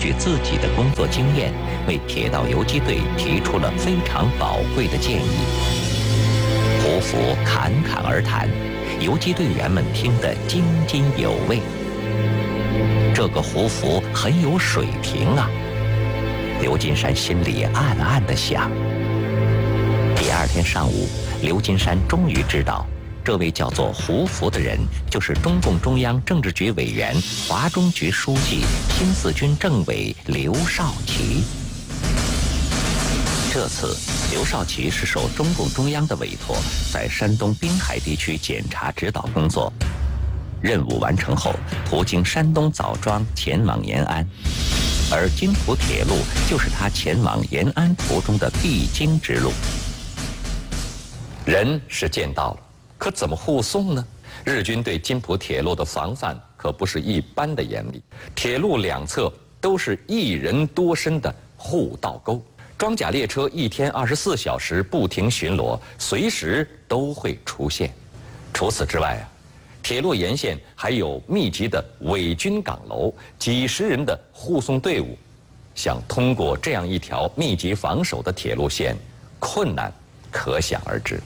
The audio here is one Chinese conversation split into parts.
据自己的工作经验，为铁道游击队提出了非常宝贵的建议。胡佛侃侃而谈，游击队员们听得津津有味。这个胡佛很有水平啊，刘金山心里暗暗地想。第二天上午，刘金山终于知道，这位叫做胡佛的人就是中共中央政治局委员、华中局书记、新四军政委刘少奇。这次刘少奇是受中共中央的委托，在山东滨海地区检查指导工作。任务完成后，途经山东枣庄前往延安，而津浦铁路就是他前往延安途中的必经之路。人是见到了，可怎么护送呢？日军对津浦铁路的防范可不是一般的严厉，铁路两侧都是1人多深的护道沟，装甲列车一天24小时不停巡逻，随时都会出现。除此之外铁路沿线还有密集的伪军岗楼，几十人的护送队伍，想通过这样一条密集防守的铁路线，困难可想而知。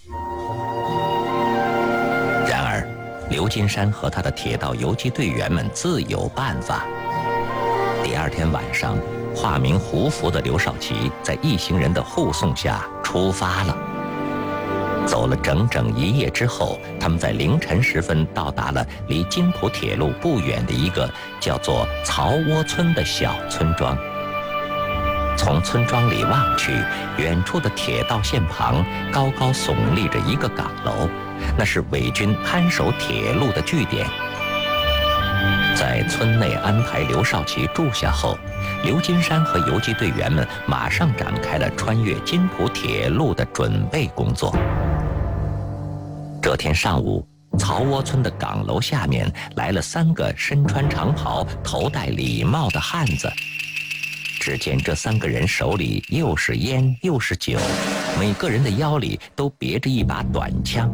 然而，刘金山和他的铁道游击队员们自有办法。第二天晚上，化名胡佛的刘少奇在一行人的护送下出发了。走了整整1夜之后，他们在凌晨时分到达了离津浦铁路不远的一个叫做曹窝村的小村庄。从村庄里望去，远处的铁道线旁高高耸立着一个岗楼，那是伪军看守铁路的据点。在村内安排刘少奇住下后，刘金山和游击队员们马上展开了穿越津浦铁路的准备工作。这天上午，曹窝村的岗楼下面来了3个身穿长袍、头戴礼帽的汉子。只见这3个人手里又是烟又是酒，每个人的腰里都别着一把短枪。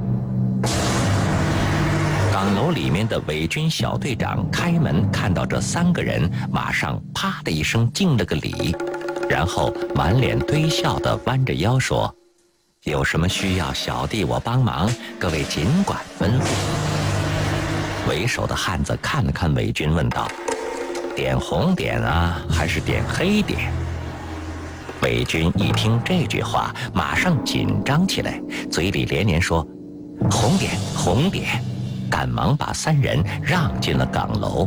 岗楼里面的伪军小队长开门看到这3个人，马上啪的一声敬了个礼，然后满脸堆笑地弯着腰说：“有什么需要小弟我帮忙，各位尽管吩咐。”为首的汉子看了看伪军，问道：“点红点啊，还是点黑点？”伪军一听这句话，马上紧张起来，嘴里连连说：“红点，红点！”赶忙把3人让进了岗楼。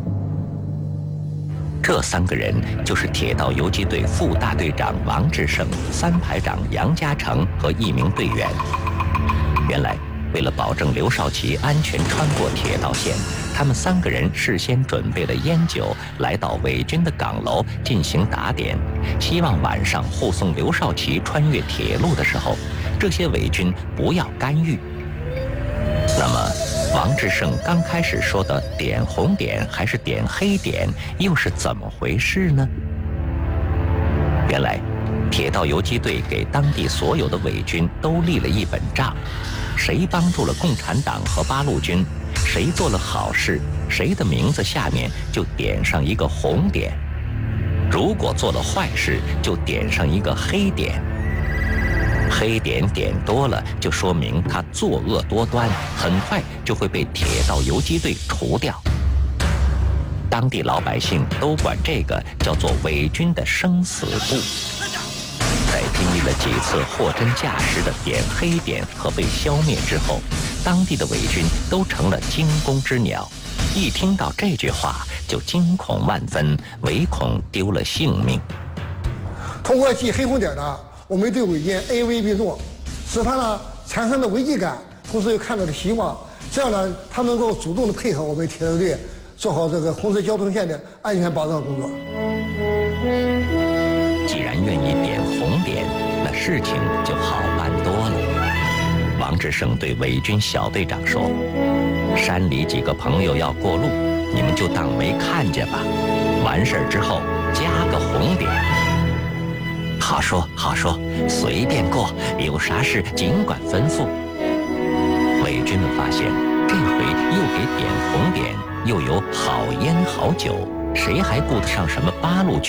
这3个人就是铁道游击队副大队长王志胜、3排长杨家成和1名队员。原来，为了保证刘少奇安全穿过铁道线，他们3个人事先准备了烟酒，来到伪军的岗楼进行打点，希望晚上护送刘少奇穿越铁路的时候，这些伪军不要干预。那么，王志胜刚开始说的点红点还是点黑点，又是怎么回事呢？原来，铁道游击队给当地所有的伪军都立了一本账，谁帮助了共产党和八路军，谁做了好事，谁的名字下面就点上一个红点；如果做了坏事，就点上一个黑点。黑点点多了，就说明他作恶多端，很快就会被铁道游击队除掉。当地老百姓都管这个叫做伪军的生死簿。在经历了几次货真价实的点黑点和被消灭之后，当地的伪军都成了惊弓之鸟，一听到这句话就惊恐万分，唯恐丢了性命。 通过记黑红点呢，我们对伪军 A 危 B 重，使他呢产生了危机感，同时又看到了希望。这样呢，他能够主动的配合我们铁道队，做好这个红色交通线的安全保障工作。 既然愿意点红点，那事情就好办多了。王志胜对伪军小队长说：“山里几个朋友要过路，你们就当没看见吧。完事之后加个红点。”好说好说，随便过，有啥事尽管吩咐。伪军们发现，这回又给点红点，又有好烟好酒，谁还顾得上什么八路军？